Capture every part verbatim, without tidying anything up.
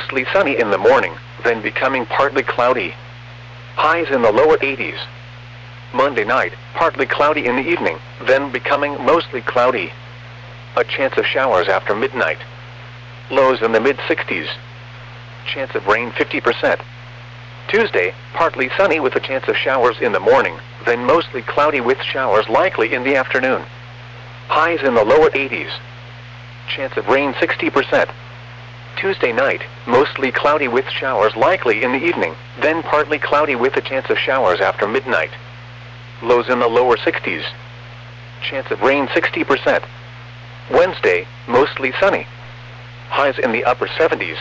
mostly sunny in the morning, then becoming partly cloudy. Highs in the lower eighties. Monday night, partly cloudy in the evening, then becoming mostly cloudy. A chance of showers after midnight. Lows in the mid sixties. Chance of rain fifty percent. Tuesday, partly sunny with a chance of showers in the morning, then mostly cloudy with showers likely in the afternoon. Highs in the lower eighties. Chance of rain sixty percent. Tuesday night, mostly cloudy with showers likely in the evening, then partly cloudy with a chance of showers after midnight. Lows in the lower sixties. Chance of rain sixty percent. Wednesday, mostly sunny. Highs in the upper seventies.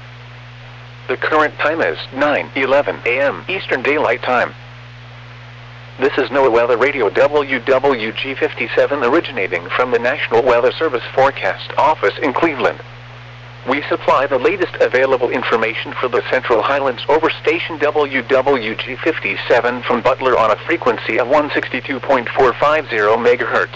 The current time is nine eleven a m Eastern Daylight Time. This is NOAA Weather Radio W W G fifty-seven originating from the National Weather Service Forecast Office in Cleveland. We supply the latest available information for the Central Highlands over station W W G fifty-seven from Butler on a frequency of one sixty-two point four five zero megahertz.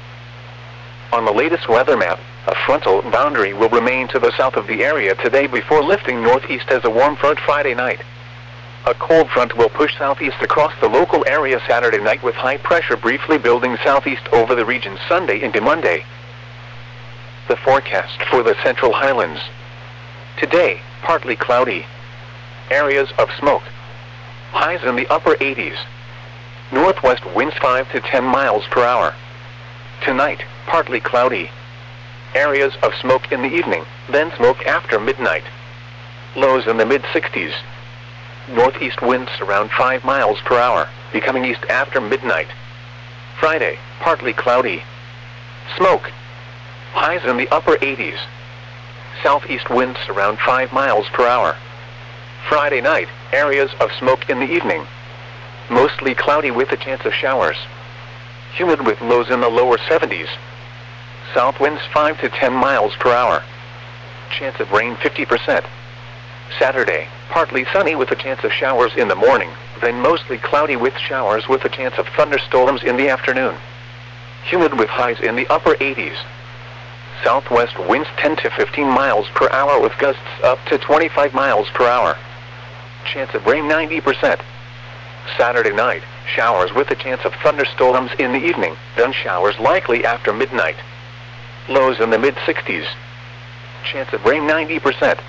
On the latest weather map, a frontal boundary will remain to the south of the area today before lifting northeast as a warm front Friday night. A cold front will push southeast across the local area Saturday night with high pressure briefly building southeast over the region Sunday into Monday. The forecast for the Central Highlands. Today, partly cloudy. Areas of smoke. Highs in the upper eighties. Northwest winds five to ten miles per hour. Tonight, partly cloudy. Areas of smoke in the evening, then smoke after midnight. Lows in the mid sixties. Northeast winds around five miles per hour, becoming east after midnight. Friday, partly cloudy. Smoke. Highs in the upper eighties. Southeast winds around five miles per hour. Friday night, areas of smoke in the evening. Mostly cloudy with a chance of showers. Humid with lows in the lower seventies. South winds five to ten miles per hour. Chance of rain fifty percent. Saturday, partly sunny with a chance of showers in the morning, then mostly cloudy with showers with a chance of thunderstorms in the afternoon. Humid with highs in the upper eighties. Southwest winds ten to fifteen miles per hour with gusts up to twenty-five miles per hour. Chance of rain ninety percent. Saturday night, showers with a chance of thunderstorms in the evening, then showers likely after midnight. Lows in the mid sixties. Chance of rain ninety percent.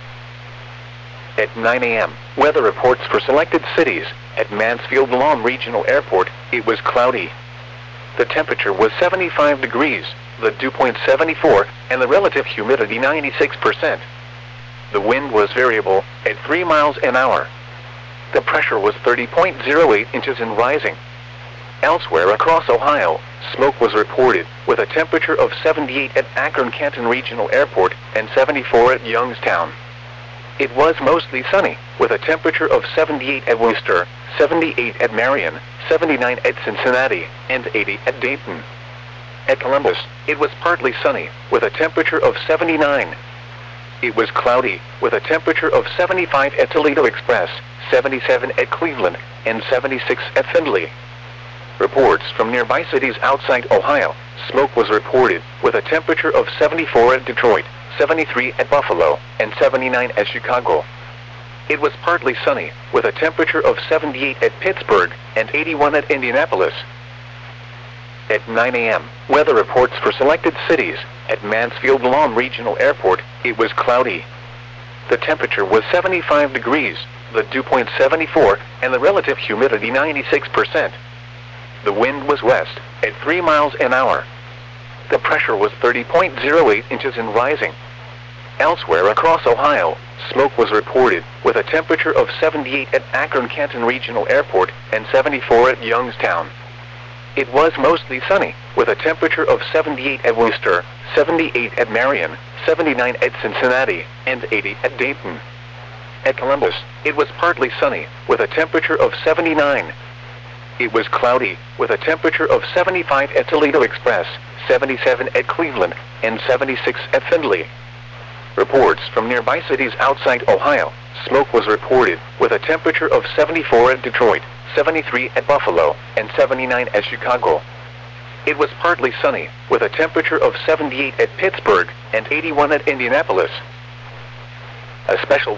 At nine a m, weather reports for selected cities. At Mansfield-Lawn Regional Airport, it was cloudy. The temperature was seventy-five degrees, the dew point seventy-four, and the relative humidity ninety-six percent. The wind was variable, at three miles an hour. The pressure was thirty point zero eight inches and rising. Elsewhere across Ohio, smoke was reported, with a temperature of seventy-eight at Akron-Canton Regional Airport and seventy-four at Youngstown. It was mostly sunny, with a temperature of seventy-eight at Worcester, seventy-eight at Marion, seventy-nine at Cincinnati, and eighty at Dayton. At Columbus, it was partly sunny, with a temperature of seventy-nine. It was cloudy, with a temperature of seventy-five at Toledo Express, seventy-seven at Cleveland, and seventy-six at Findlay. Reports from nearby cities outside Ohio, smoke was reported, with a temperature of seventy-four at Detroit, seventy-three at Buffalo, and seventy-nine at Chicago. It was partly sunny, with a temperature of seventy-eight at Pittsburgh and eighty-one at Indianapolis. At nine a m, weather reports for selected cities. At Mansfield-Lawn Regional Airport, it was cloudy. The temperature was seventy-five degrees, the dew point seventy-four, and the relative humidity ninety-six percent. The wind was west, at three miles an hour. The pressure was thirty point zero eight inches and rising. Elsewhere across Ohio, smoke was reported, with a temperature of seventy-eight at Akron-Canton Regional Airport and seventy-four at Youngstown. It was mostly sunny, with a temperature of seventy-eight at Worcester, seventy-eight at Marion, seventy-nine at Cincinnati, and eighty at Dayton. At Columbus, it was partly sunny, with a temperature of seventy-nine. It was cloudy, with a temperature of seventy-five at Toledo Express, seventy-seven at Cleveland, and seventy-six at Findlay. Reports from nearby cities outside Ohio, smoke was reported, with a temperature of seventy-four at Detroit, seventy-three at Buffalo, and seventy-nine at Chicago. It was partly sunny, with a temperature of seventy-eight at Pittsburgh and eighty-one at Indianapolis. A special